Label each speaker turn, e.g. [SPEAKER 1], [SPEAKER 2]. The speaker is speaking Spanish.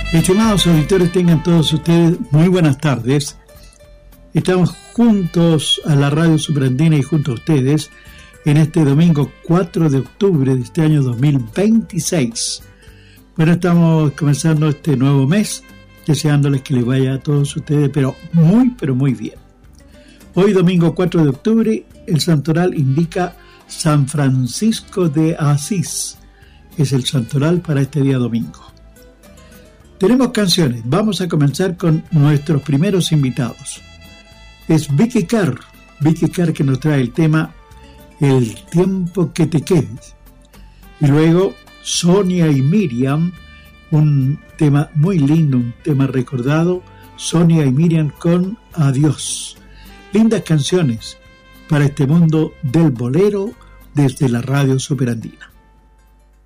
[SPEAKER 1] Estimados auditores, tengan todos ustedes muy buenas tardes. Estamos juntos a la Radio Superandina y junto a ustedes en este domingo 4 de octubre de este año 2026. Bueno, estamos comenzando este nuevo mes, deseándoles que les vaya a todos ustedes, pero muy bien. Hoy, domingo 4 de octubre, el santoral indica San Francisco de Asís. Es el santoral para este día domingo. Tenemos canciones. Vamos a comenzar con nuestros primeros invitados. Es Vicky Carr que nos trae el tema El tiempo que te quedes. Y luego Sonia y Miriam, un tema muy lindo, un tema recordado, Sonia y Miriam con Adiós. Lindas canciones para este mundo del bolero desde la Radio Superandina.